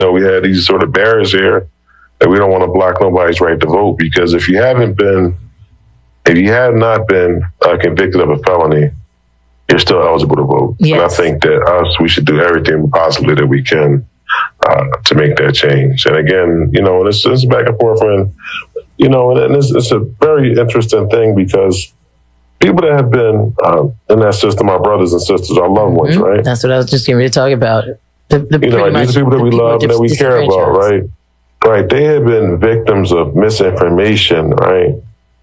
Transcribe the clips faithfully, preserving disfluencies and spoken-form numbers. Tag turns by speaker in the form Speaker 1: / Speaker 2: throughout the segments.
Speaker 1: know, we had these sort of barriers here that we don't want to block nobody's right to vote, because if you haven't been, if you have not been uh, convicted of a felony, you're still eligible to vote. Yes. And I think that us, we should do everything possibly that we can uh, to make that change. And again, you know, it's, it's back and forth, and, you know, and it's, it's a very interesting thing, because people that have been uh, in that system, our brothers and sisters, our loved ones,
Speaker 2: mm-hmm.
Speaker 1: right?
Speaker 2: That's what I was just getting ready to talk about. The, the
Speaker 1: you know, these people that we love and that we care about, right? Right. They have been victims of misinformation, right,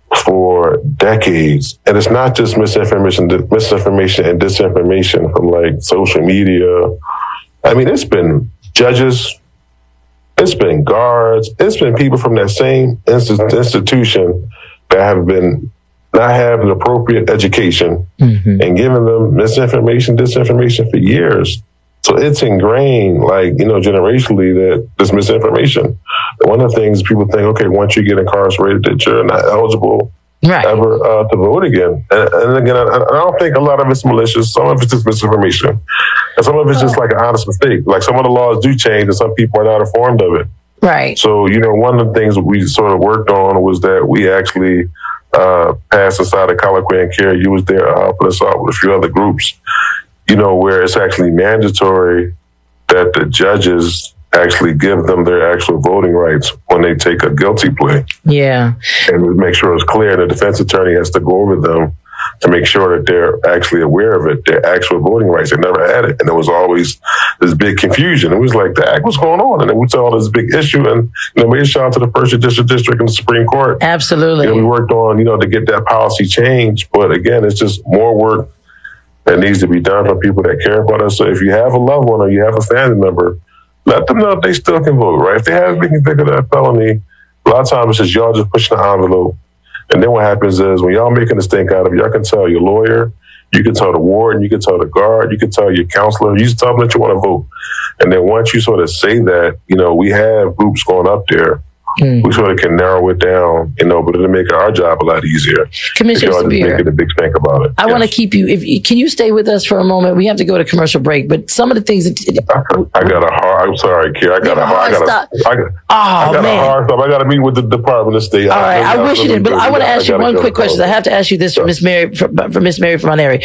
Speaker 1: for decades. And it's not just misinformation, misinformation and disinformation from like social media. I mean, it's been judges, it's been guards, it's been people from that same inst- institution that have been not having appropriate education mm-hmm. and giving them misinformation, disinformation for years. So it's ingrained, like, you know, generationally, that this misinformation. And one of the things people think, okay, once you get incarcerated, that you're not eligible right. ever uh, to vote again. And, and again, I, I don't think a lot of it's malicious. Some of it's just misinformation. And some of it's just like an honest mistake. Like, some of the laws do change and some people are not informed of it.
Speaker 2: Right.
Speaker 1: So, you know, one of the things we sort of worked on was that we actually uh, passed inside of Colloquy and Care. You was there uh, helping us out with a few other groups. You know, where it's actually mandatory that the judges actually give them their actual voting rights when they take a guilty plea.
Speaker 2: Yeah.
Speaker 1: And make sure it's clear. The defense attorney has to go over them to make sure that they're actually aware of it, their actual voting rights. They never had it. And there was always this big confusion. It was like, Dak, what's going on? And then we saw this big issue. And, you know, we shout out to the First Judicial District and the Supreme Court.
Speaker 2: Absolutely.
Speaker 1: You know, we worked on, you know, to get that policy changed. But again, it's just more work that needs to be done for people that care about us. So if you have a loved one or you have a family member, let them know they still can vote, right? If they haven't been convicted of a felony, a lot of times it's just y'all just pushing the envelope. And then what happens is when y'all making a stink out of it, y'all can tell your lawyer, you can tell the warden, you can tell the guard, you can tell your counselor, you just tell them that you want to vote. And then once you sort of say that, you know, we have groups going up there. Mm. We sort of can narrow it down, you know, but it'll make our job a lot easier.
Speaker 2: Commissioner Speier,
Speaker 1: making a big stink about it.
Speaker 2: I
Speaker 1: yes.
Speaker 2: want to keep you. If you, can you stay with us for a moment? We have to go to commercial break, but some of the things that
Speaker 1: I, I got a hard. I'm sorry, Kier. I got a hard. I got
Speaker 2: stop.
Speaker 1: a. I got,
Speaker 2: oh
Speaker 1: I got
Speaker 2: man.
Speaker 1: a hard stop. I got to meet with the Department of State.
Speaker 2: All right, I, I wish you did, but I want to ask you one
Speaker 1: go
Speaker 2: quick question. I have to ask you this for Miss Mary, for, for Miss Mary from Monterey.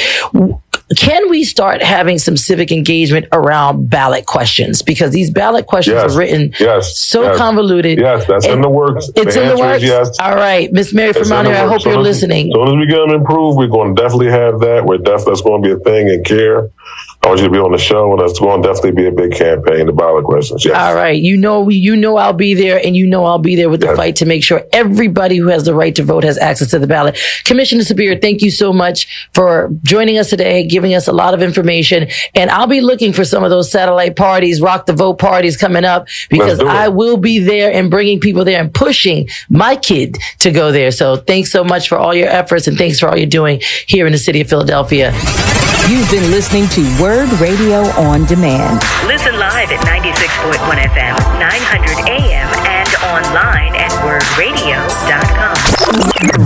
Speaker 2: Can we start having some civic engagement around ballot questions? Because these ballot questions
Speaker 1: yes.
Speaker 2: are written
Speaker 1: yes.
Speaker 2: so
Speaker 1: yes.
Speaker 2: convoluted.
Speaker 1: Yes, that's in the works.
Speaker 2: It's
Speaker 1: the
Speaker 2: in the works?
Speaker 1: Yes.
Speaker 2: All right. Miss Mary from Monterey, I hope
Speaker 1: so
Speaker 2: you're
Speaker 1: as,
Speaker 2: listening.
Speaker 1: As soon as we get them improved, we're going to definitely have that. We're definitely, that's going to be a thing in Care. I want you to be on the show, and that's going to definitely be a big campaign, the ballot questions. Yes.
Speaker 2: All right. You know, you know I'll be there, and you know I'll be there with the yes. fight to make sure everybody who has the right to vote has access to the ballot. Commissioner Speier, thank you so much for joining us today, giving us a lot of information. And I'll be looking for some of those satellite parties, rock the vote parties coming up, because I will be there and bringing people there and pushing my kid to go there. So thanks so much for all your efforts, and thanks for all you're doing here in the city of Philadelphia.
Speaker 3: You've been listening to Word Radio on Demand.
Speaker 4: Listen live at ninety-six point one F M, nine hundred A M, and online at word radio dot com.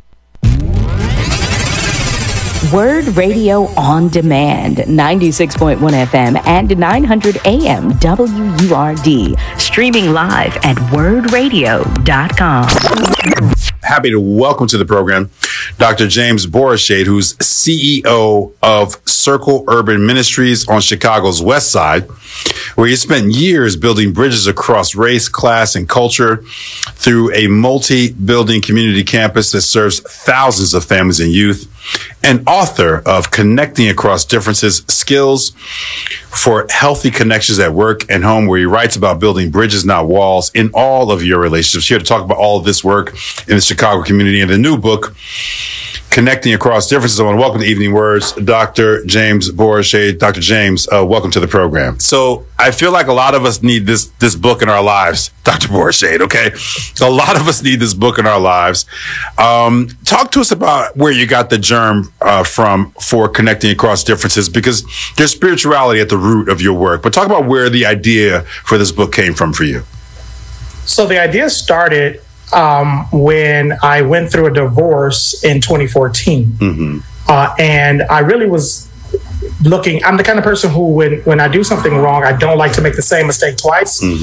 Speaker 3: Word Radio on Demand, ninety-six point one F M and nine hundred A M W U R D. Streaming live at word radio dot com.
Speaker 5: Happy to welcome to the program Doctor James Borishaid, who's C E O of Circle Urban Ministries on Chicago's West Side, where he spent years building bridges across race, class, and culture through a multi-building community campus that serves thousands of families and youth, and author of Connecting Across Differences, Skills for Healthy Connections at Work and Home, where he writes about building bridges, not walls, in all of your relationships. Here to talk about all of this work in the Chicago community and the new book, Connecting Across Differences. I want to welcome to Evening Words, Doctor James Borishaid. Doctor James, uh, welcome to the program. So I feel like a lot of us need this this book in our lives, Doctor Borishaid, okay? So a lot of us need this book in our lives. Um, talk to us about where you got the germ uh, from for Connecting Across Differences, because there's spirituality at the root of your work. But talk about where the idea for this book came from for you.
Speaker 6: So the idea started Um, when I went through a divorce in twenty fourteen. Mm-hmm. Uh, and I really was looking, I'm the kind of person who, when, when I do something wrong, I don't like to make the same mistake twice. Mm-hmm.